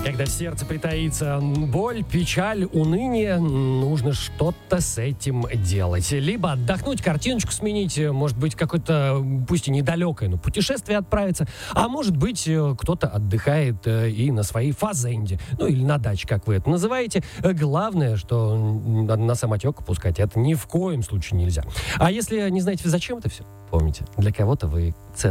Когда в сердце притаится боль, печаль, уныние, нужно что-то с этим делать. Либо отдохнуть, картиночку сменить, может быть, какое-то, пусть и недалекое, но путешествие отправиться. А может быть, кто-то отдыхает и на своей фазенде, ну или на даче, как вы это называете. Главное, что на самотек пускать это ни в коем случае нельзя. А если не знаете, зачем это все, помните, для кого-то вы